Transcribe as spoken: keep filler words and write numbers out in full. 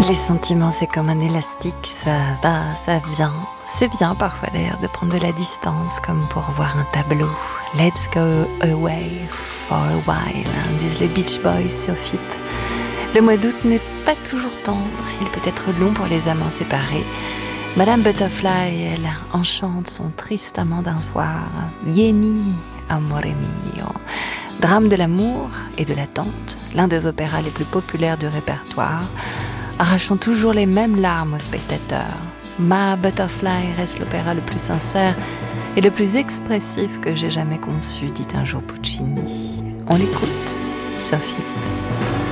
Les sentiments, c'est comme un élastique, ça va, ça vient. C'est bien parfois d'ailleurs de prendre de la distance, comme pour voir un tableau. Let's go away for a while, hein, disent les Beach Boys sur F I P. Le mois d'août n'est pas toujours tendre, il peut être long pour les amants séparés. Madame Butterfly, elle enchante son triste amant d'un soir. Vieni, amore mio. Drame de l'amour et de l'attente, l'un des opéras les plus populaires du répertoire, arrachant toujours les mêmes larmes aux spectateurs. Ma Butterfly reste l'opéra le plus sincère et le plus expressif que j'ai jamais conçu, dit un jour Puccini. On l'écoute sur F I P.